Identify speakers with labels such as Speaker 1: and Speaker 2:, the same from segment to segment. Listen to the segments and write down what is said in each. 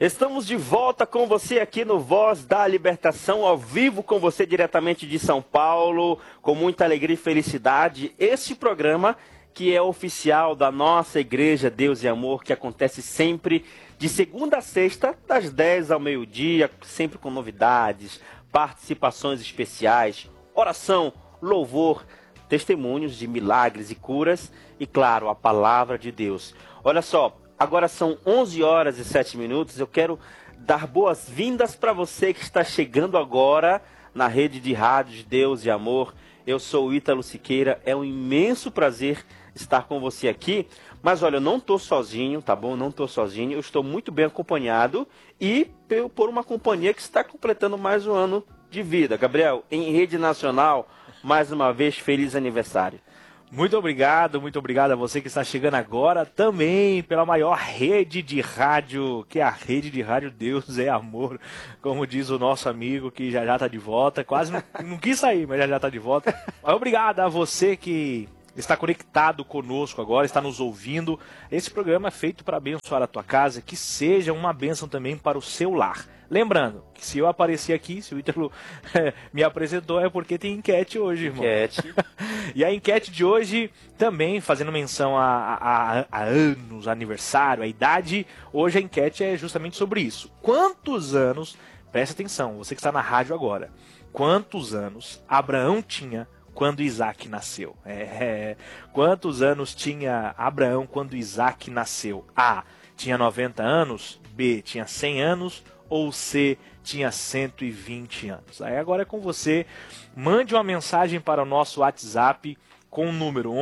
Speaker 1: Estamos de volta com você aqui no Voz da Libertação, ao vivo com você diretamente de São Paulo, com muita alegria e felicidade. Este programa que é oficial da nossa Igreja Deus e Amor, que acontece sempre de segunda a sexta, das 10 ao meio-dia, sempre com novidades, participações especiais, oração, louvor, testemunhos de milagres e curas e, claro, a palavra de Deus. Olha só. Agora são 11 horas e 7 minutos. Eu quero dar boas-vindas para você que está chegando agora na rede de rádio de Deus e Amor. Eu sou o Ítalo Siqueira. É um imenso prazer estar com você aqui. Mas olha, eu não estou sozinho, tá bom? Não estou sozinho. Eu estou muito bem acompanhado e por uma companhia que está completando mais um ano de vida. Gabriel, em rede nacional, mais uma vez, feliz aniversário.
Speaker 2: Muito obrigado a você que está chegando agora também pela maior rede de rádio, que é a rede de rádio Deus é Amor, como diz o nosso amigo que já está de volta, quase não quis sair, mas já está de volta. Mas obrigado a você que está conectado conosco agora, está nos ouvindo. Esse programa é feito para abençoar a tua casa, que seja uma bênção também para o seu lar. Lembrando que se eu aparecer aqui, se o Ítalo me apresentou, é porque tem enquete hoje, irmão.
Speaker 1: Enquete.
Speaker 2: E a enquete de hoje, também fazendo menção a anos, aniversário, a idade, hoje a enquete é justamente sobre isso. Quantos anos, presta atenção, você que está na rádio agora, quantos anos Abraão tinha quando Isaac nasceu? Quantos anos tinha Abraão quando Isaac nasceu? A, tinha 90 anos, B, tinha 100 anos, ou C, tinha 120 anos. Aí agora é com você. Mande uma mensagem para o nosso WhatsApp com o número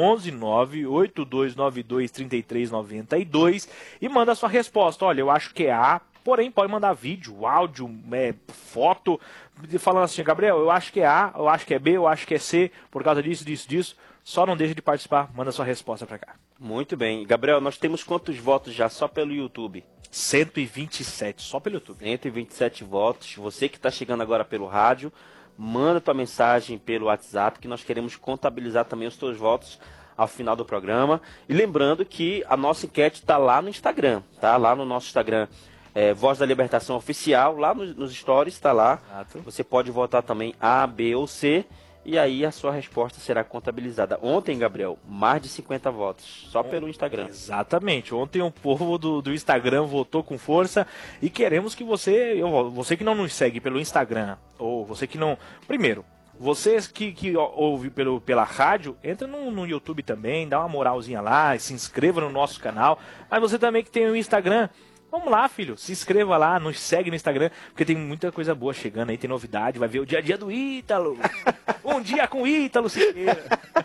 Speaker 2: 11982923392 e manda a sua resposta. Olha, eu acho que é A, porém pode mandar vídeo, áudio, foto, falando assim, Gabriel, eu acho que é A, eu acho que é B, eu acho que é C, por causa disso. Só não deixe de participar, manda a sua resposta para cá.
Speaker 1: Muito bem. Gabriel, nós temos quantos votos já só pelo YouTube?
Speaker 2: 127, só pelo YouTube.
Speaker 1: 127 votos. Você que está chegando agora pelo rádio, manda tua mensagem pelo WhatsApp, que nós queremos contabilizar também os teus votos ao final do programa. E lembrando que a nossa enquete está lá no Instagram, tá? Lá no nosso Instagram, Voz da Libertação Oficial, lá nos stories está lá.
Speaker 2: Exato.
Speaker 1: Você pode votar também A, B ou C. E aí a sua resposta será contabilizada. Ontem, Gabriel, mais de 50 votos, só pelo Instagram.
Speaker 2: Exatamente. Ontem o povo do Instagram votou com força e queremos que você que não nos segue pelo Instagram, ou você que não... Primeiro, vocês que ouve pela rádio, entra no YouTube também, dá uma moralzinha lá, se inscreva no nosso canal. Mas você também que tem o Instagram... Vamos lá, filho, se inscreva lá, nos segue no Instagram, porque tem muita coisa boa chegando aí, tem novidade, vai ver o dia a dia do Ítalo. Um dia com o Ítalo Siqueira.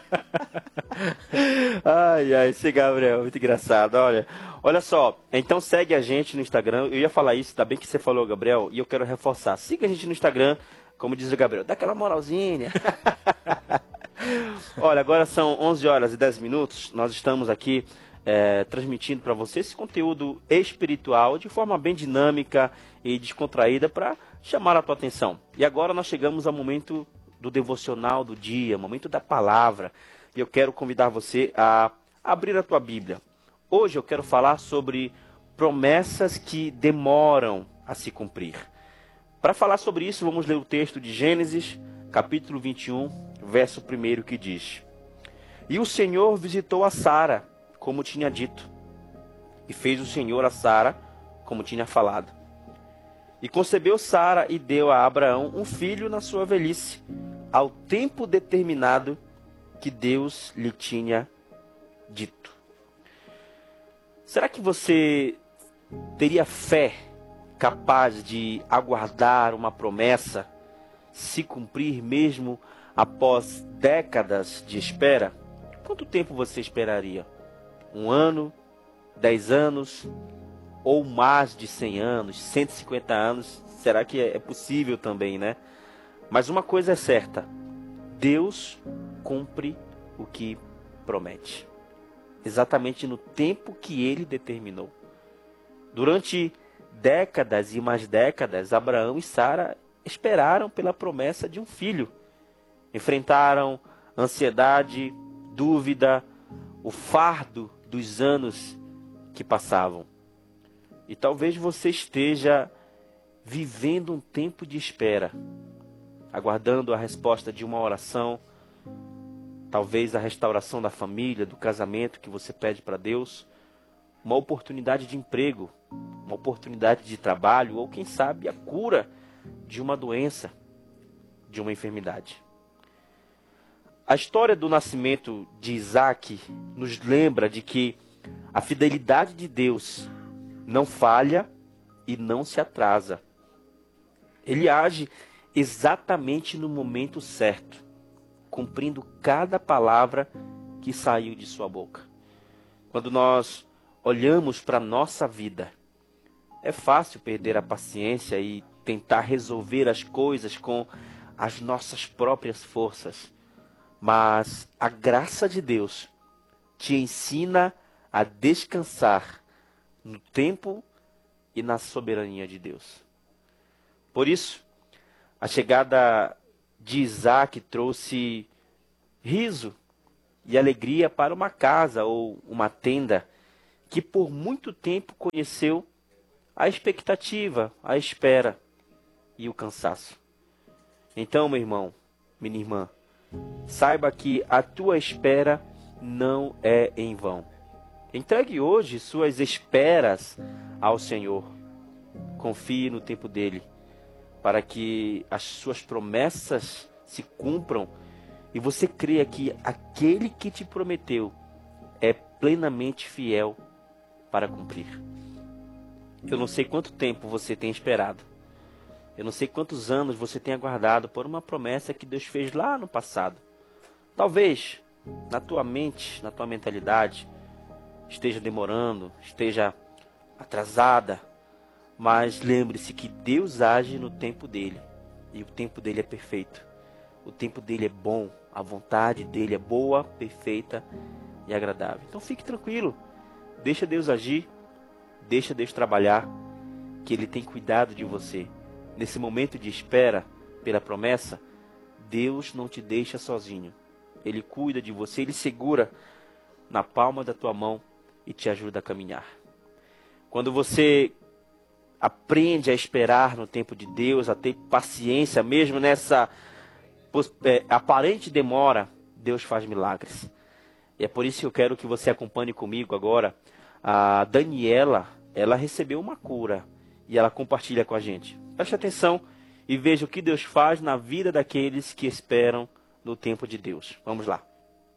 Speaker 1: Ai, esse Gabriel, muito engraçado, olha só, então segue a gente no Instagram, eu ia falar isso, ainda bem que você falou, Gabriel, e eu quero reforçar, siga a gente no Instagram, como diz o Gabriel, dá aquela moralzinha. Olha, agora são 11 horas e 10 minutos, nós estamos aqui transmitindo para você esse conteúdo espiritual de forma bem dinâmica e descontraída para chamar a tua atenção. E agora nós chegamos ao momento do devocional do dia, momento da palavra. E eu quero convidar você a abrir a tua Bíblia. Hoje eu quero falar sobre promessas que demoram a se cumprir. Para falar sobre isso, vamos ler o texto de Gênesis, capítulo 21, verso 1, que diz: E o Senhor visitou a Sara, como tinha dito, e fez o Senhor a Sara, como tinha falado. E concebeu Sara e deu a Abraão um filho na sua velhice, ao tempo determinado que Deus lhe tinha dito. Será que você teria fé capaz de aguardar uma promessa se cumprir mesmo após décadas de espera? Quanto tempo você esperaria? 1 ano, 10 anos, ou mais de 100 anos, 150 anos, será que é possível também, né? Mas uma coisa é certa, Deus cumpre o que promete, exatamente no tempo que Ele determinou. Durante décadas e mais décadas, Abraão e Sara esperaram pela promessa de um filho, enfrentaram ansiedade, dúvida, o fardo dos anos que passavam. E talvez você esteja vivendo um tempo de espera, aguardando a resposta de uma oração, talvez a restauração da família, do casamento que você pede para Deus, uma oportunidade de emprego, uma oportunidade de trabalho, ou quem sabe a cura de uma doença, de uma enfermidade. A história do nascimento de Isaac nos lembra de que a fidelidade de Deus não falha e não se atrasa. Ele age exatamente no momento certo, cumprindo cada palavra que saiu de sua boca. Quando nós olhamos para a nossa vida, é fácil perder a paciência e tentar resolver as coisas com as nossas próprias forças. Mas a graça de Deus te ensina a descansar no tempo e na soberania de Deus. Por isso, a chegada de Isaac trouxe riso e alegria para uma casa ou uma tenda que por muito tempo conheceu a expectativa, a espera e o cansaço. Então, meu irmão, minha irmã, saiba que a tua espera não é em vão. Entregue hoje suas esperas ao Senhor. Confie no tempo dele, para que as suas promessas se cumpram e você creia que aquele que te prometeu é plenamente fiel para cumprir. Eu não sei quanto tempo você tem esperado. Eu não sei quantos anos você tem aguardado por uma promessa que Deus fez lá no passado. Talvez, na tua mente, na tua mentalidade, esteja demorando, esteja atrasada. Mas lembre-se que Deus age no tempo dele. E o tempo dele é perfeito. O tempo dele é bom. A vontade dele é boa, perfeita e agradável. Então fique tranquilo. Deixa Deus agir. Deixa Deus trabalhar. Que ele tem cuidado de você. Nesse momento de espera pela promessa, Deus não te deixa sozinho. Ele cuida de você, ele segura na palma da tua mão e te ajuda a caminhar. Quando você aprende a esperar no tempo de Deus, a ter paciência mesmo nessa aparente demora, Deus faz milagres. E é por isso que eu quero que você acompanhe comigo agora. A Daniela, ela recebeu uma cura e ela compartilha com a gente. Preste atenção e veja o que Deus faz na vida daqueles que esperam no tempo de Deus. Vamos lá.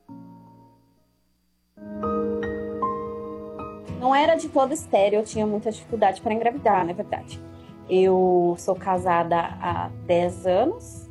Speaker 3: Não era de todo estéril, eu tinha muita dificuldade para engravidar, na verdade. Eu sou casada há 10 anos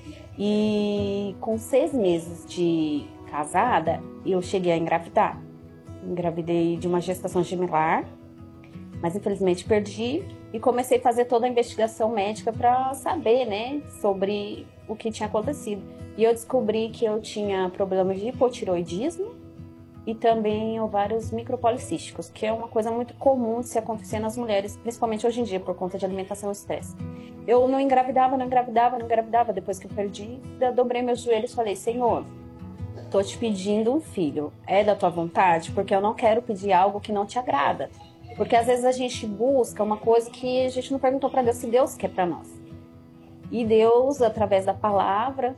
Speaker 3: e com 6 meses de casada, eu cheguei a engravidar. Engravidei de uma gestação gemelar, mas infelizmente perdi e comecei a fazer toda a investigação médica para saber, né, sobre o que tinha acontecido. E eu descobri que eu tinha problemas de hipotiroidismo e também ovários micropolicísticos, que é uma coisa muito comum de se acontecer nas mulheres, principalmente hoje em dia, por conta de alimentação e estresse. Eu não engravidava, depois que eu perdi, eu dobrei meus joelhos e falei, Senhor, tô te pedindo um filho, é da tua vontade? Porque eu não quero pedir algo que não te agrada. Porque às vezes a gente busca uma coisa que a gente não perguntou para Deus se Deus quer para nós. E Deus, através da palavra,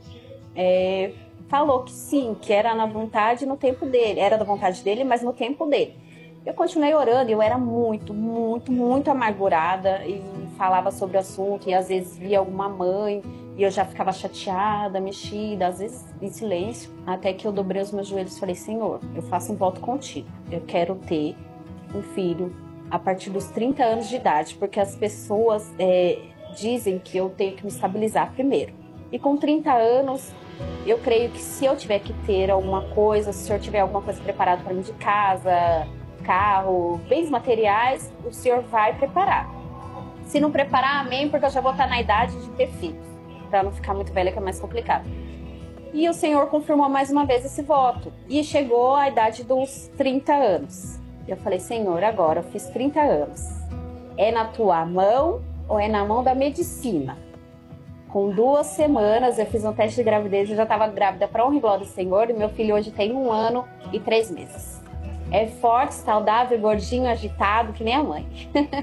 Speaker 3: falou que sim, que era na vontade e no tempo dele. Era da vontade dele, mas no tempo dele. Eu continuei orando e eu era muito amargurada e falava sobre o assunto e às vezes via alguma mãe e eu já ficava chateada, mexida, às vezes em silêncio. Até que eu dobrei os meus joelhos e falei, Senhor, eu faço um voto contigo. Eu quero ter um filho a partir dos 30 anos de idade, porque as pessoas dizem que eu tenho que me estabilizar primeiro. E com 30 anos, eu creio que se eu tiver que ter alguma coisa, se o senhor tiver alguma coisa preparada para mim de casa, carro, bens materiais, o senhor vai preparar. Se não preparar, amém, porque eu já vou estar na idade de ter filhos, para não ficar muito velha, que é mais complicado. E o Senhor confirmou mais uma vez esse voto. E chegou a idade dos 30 anos. Eu falei, Senhor, agora eu fiz 30 anos. É na tua mão ou é na mão da medicina? Com 2 semanas eu fiz um teste de gravidez, eu já estava grávida para honra e glória do Senhor. E meu filho hoje tem 1 ano e 3 meses. É forte, saudável, gordinho, agitado, que nem a mãe.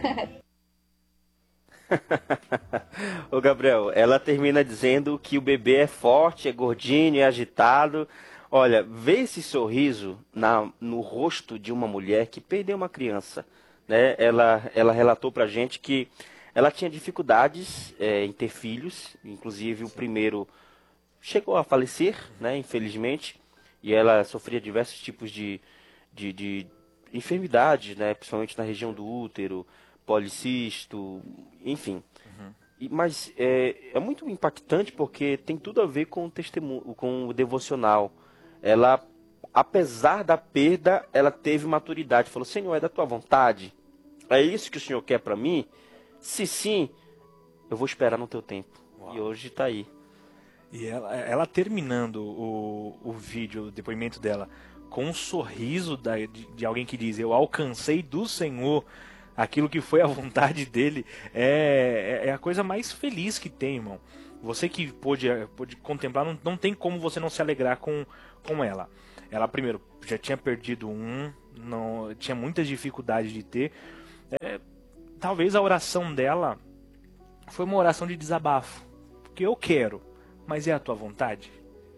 Speaker 1: Ô Gabriel, ela termina dizendo que o bebê é forte, é gordinho, é agitado. Olha, vê esse sorriso no rosto de uma mulher que perdeu uma criança, né? Ela relatou pra gente que ela tinha dificuldades em ter filhos, inclusive o primeiro chegou a falecer, né, infelizmente, e ela sofria diversos tipos de enfermidades, né, principalmente na região do útero, policisto, enfim. Mas é muito impactante porque tem tudo a ver com o testemunho, com o devocional. Ela, apesar da perda, ela teve maturidade. Falou: Senhor, é da tua vontade? É isso que o Senhor quer para mim? Se sim, eu vou esperar no teu tempo. Uau. E hoje está aí.
Speaker 2: E ela terminando o vídeo, o depoimento dela, com um sorriso de alguém que diz: eu alcancei do Senhor aquilo que foi a vontade dele, é a coisa mais feliz que tem, irmão. Você que pôde contemplar, não tem como você não se alegrar com ela. Ela, primeiro, já tinha perdido tinha muitas dificuldades de ter. Talvez a oração dela foi uma oração de desabafo. Porque eu quero, mas é a tua vontade?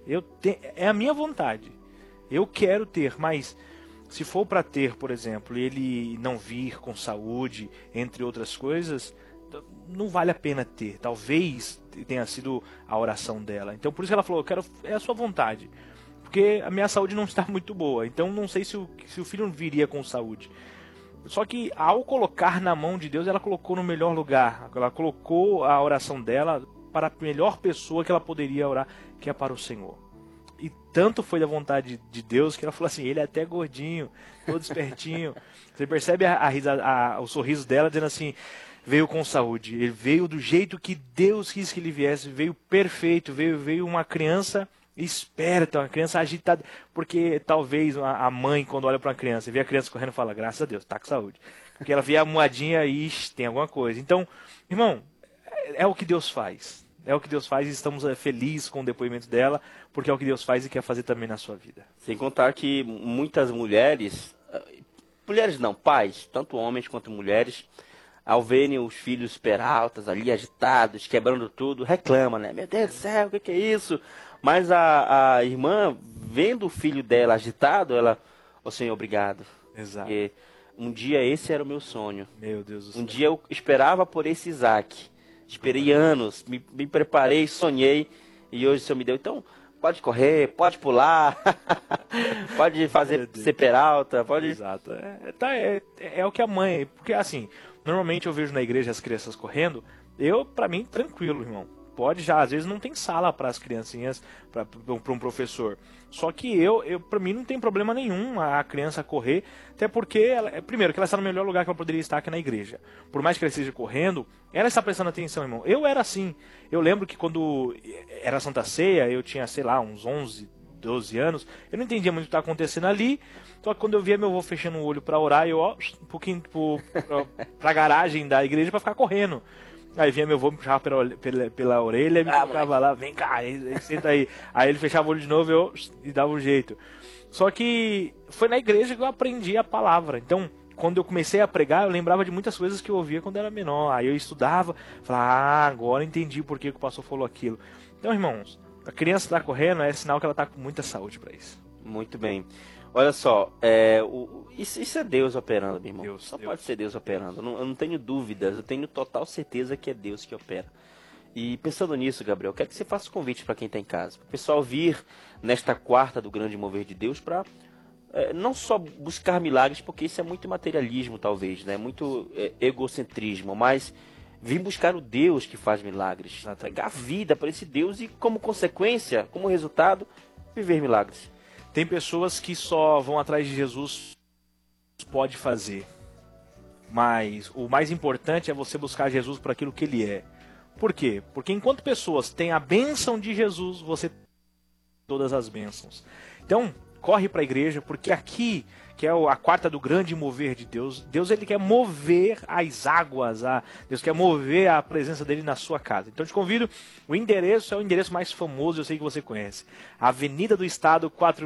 Speaker 2: É a minha vontade. Eu quero ter, mas se for para ter, por exemplo, ele não vir com saúde, entre outras coisas, não vale a pena ter. Talvez tenha sido a oração dela. Então por isso que ela falou: é a sua vontade. Porque a minha saúde não está muito boa. Então não sei se o filho viria com saúde. Só que ao colocar na mão de Deus, ela colocou no melhor lugar. Ela colocou a oração dela para a melhor pessoa que ela poderia orar, que é para o Senhor. E tanto foi da vontade de Deus que ela falou assim: ele é até gordinho, todo espertinho. Você percebe o sorriso dela dizendo assim: veio com saúde, ele veio do jeito que Deus quis que ele viesse, veio perfeito, veio uma criança esperta, uma criança agitada. Porque talvez a mãe, quando olha para uma criança, vê a criança correndo e fala: graças a Deus, tá com saúde. Porque ela vê a moedinha e tem alguma coisa. Então, irmão, é o que Deus faz. É o que Deus faz e estamos felizes com o depoimento dela, porque é o que Deus faz e quer fazer também na sua vida.
Speaker 1: Sem contar que muitas mulheres não, pais, tanto homens quanto mulheres, ao verem os filhos peraltas ali, agitados, quebrando tudo, reclamam, né? Meu Deus do céu, o que é isso? Mas a irmã, vendo o filho dela agitado, ela: ô Senhor, obrigado.
Speaker 2: Exato.
Speaker 1: Porque um dia esse era o meu sonho.
Speaker 2: Meu Deus do céu.
Speaker 1: Um dia eu esperava por esse Isaac. Esperei anos, me preparei, sonhei, e hoje o Senhor me deu. Então, pode correr, pode pular, pode ser peralta, pode...
Speaker 2: Exato. É o que a mãe... Porque, assim, normalmente eu vejo na igreja as crianças correndo, pra mim, tranquilo, irmão. Pode já, às vezes não tem sala para as criancinhas, para um professor. Só que para mim não tem problema nenhum a criança correr, até porque, primeiro, que ela está no melhor lugar que ela poderia estar, que é na igreja. Por mais que ela esteja correndo, ela está prestando atenção, irmão. Eu era assim. Eu lembro que quando era Santa Ceia, eu tinha, sei lá, uns 11, 12 anos, eu não entendia muito o que estava acontecendo ali. Só que quando eu via meu avô fechando o olho para orar, eu um pouquinho para a garagem da igreja para ficar correndo. Aí vinha meu avô, me puxava pela orelha, me colocava lá: vem cá, senta aí. Aí ele fechava o olho de novo e dava um jeito. Só que foi na igreja que eu aprendi a palavra. Então, quando eu comecei a pregar, eu lembrava de muitas coisas que eu ouvia quando era menor. Aí eu estudava, falava: agora entendi por que o pastor falou aquilo. Então, irmãos, a criança está correndo, é sinal que ela está com muita saúde para isso.
Speaker 1: Muito bem. Olha só, isso é Deus operando, meu irmão. Deus. Pode ser Deus operando. Eu não tenho dúvidas, eu tenho total certeza que é Deus que opera. E pensando nisso, Gabriel, quero que você faça um convite para quem está em casa. Para o pessoal vir nesta quarta do Grande Mover de Deus para não só buscar milagres, porque isso é muito materialismo, talvez, né? Muito egocentrismo, mas vir buscar o Deus que faz milagres. Entregar a vida para esse Deus e, como consequência, como resultado, viver milagres.
Speaker 2: Tem pessoas que só vão atrás de Jesus, pode fazer. Mas o mais importante é você buscar Jesus por aquilo que ele é. Por quê? Porque enquanto pessoas têm a bênção de Jesus, você tem todas as bênçãos. Então, corre para a igreja, porque aqui que é a quarta do grande mover de Deus. Deus, ele quer mover as águas, Deus quer mover a presença dele na sua casa. Então eu te convido, o endereço é o endereço mais famoso, eu sei que você conhece. Avenida do Estado,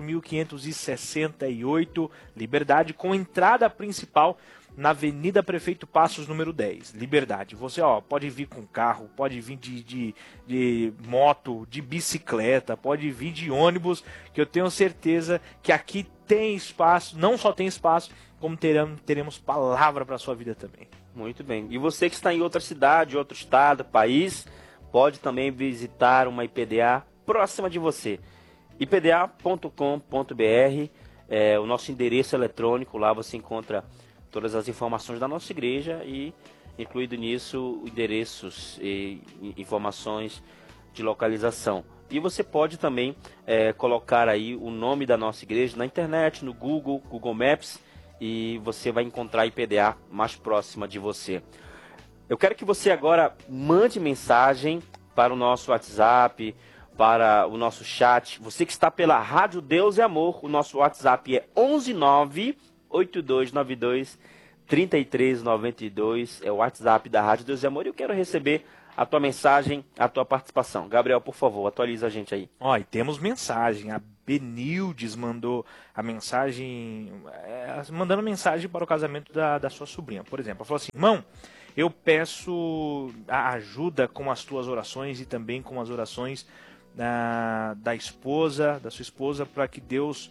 Speaker 2: 4568, Liberdade, com entrada principal na Avenida Prefeito Passos, número 10, Liberdade. Você pode vir com carro, pode vir de moto, de bicicleta, pode vir de ônibus, que eu tenho certeza que aqui tem espaço, não só tem espaço, como teremos palavra para a sua vida também.
Speaker 1: Muito bem. E você que está em outra cidade, outro estado, país, pode também visitar uma IPDA próxima de você. ipda.com.br é o nosso endereço eletrônico, lá você encontra todas as informações da nossa igreja e, incluído nisso, endereços e informações de localização. E você pode também colocar aí o nome da nossa igreja na internet, no Google Maps, e você vai encontrar a IPDA mais próxima de você. Eu quero que você agora mande mensagem para o nosso WhatsApp, para o nosso chat. Você que está pela Rádio Deus e Amor, o nosso WhatsApp é 11982923392, é o WhatsApp da Rádio Deus e Amor, e eu quero receber a tua mensagem, a tua participação. Gabriel, por favor, atualiza a gente aí.
Speaker 2: E temos mensagem. A Benildes mandou a mensagem, mandando mensagem para o casamento da sua sobrinha. Por exemplo, ela falou assim: irmão, eu peço a ajuda com as tuas orações e também com as orações da sua esposa, para que Deus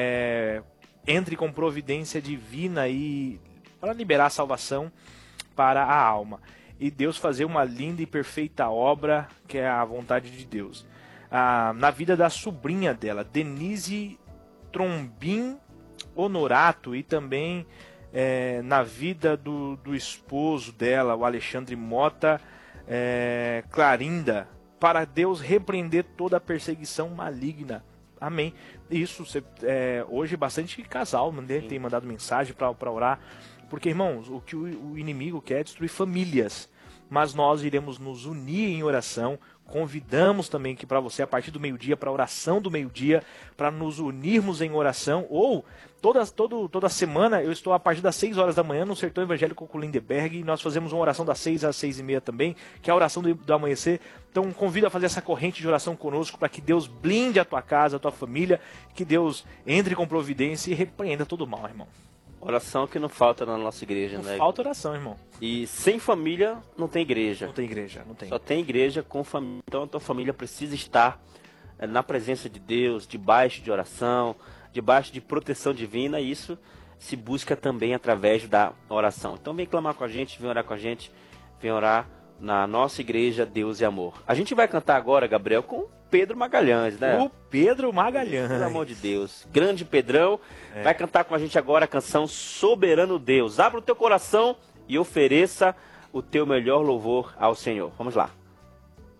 Speaker 2: entre com providência divina e para liberar a salvação para a alma. E Deus fazer uma linda e perfeita obra, que é a vontade de Deus. Na vida da sobrinha dela, Denise Trombin Honorato, e também na vida do esposo dela, o Alexandre Mota Clarinda, para Deus repreender toda a perseguição maligna. Amém. Isso, hoje bastante casal tem mandado mensagem para orar, porque, irmãos, o que o inimigo quer é destruir famílias, mas nós iremos nos unir em oração. Convidamos também que para você, a partir do meio-dia, para a oração do meio-dia, para nos unirmos em oração, ou toda semana eu estou a partir das 6 horas da manhã no Sertão Evangélico com Lindeberg, e nós fazemos uma oração das 6 às 6:30 também, que é a oração do amanhecer. Então convido a fazer essa corrente de oração conosco, para que Deus blinde a tua casa, a tua família, que Deus entre com providência e repreenda todo o mal, irmão.
Speaker 1: Oração que não falta na nossa igreja, né?
Speaker 2: Não falta oração, irmão.
Speaker 1: E sem família não tem igreja.
Speaker 2: Não tem igreja, não tem.
Speaker 1: Só tem igreja com família. Então a tua família precisa estar na presença de Deus, debaixo de oração, debaixo de proteção divina, e isso se busca também através da oração. Então vem clamar com a gente, vem orar com a gente, vem orar na nossa igreja Deus e Amor. A gente vai cantar agora, Gabriel, com Pedro Magalhães, né?
Speaker 2: O Pedro Magalhães.
Speaker 1: Pelo amor de Deus. Grande Pedrão. Vai cantar com a gente agora a canção Soberano Deus. Abra o teu coração e ofereça o teu melhor louvor ao Senhor. Vamos lá.